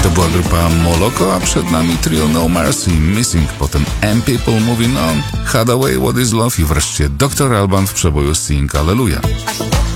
To była grupa Moloko, a przed nami trio No Mercy, Missing, potem M People Moving On, Hadaway, What Is Love i wreszcie Dr. Alban w przeboju Sing Hallelujah.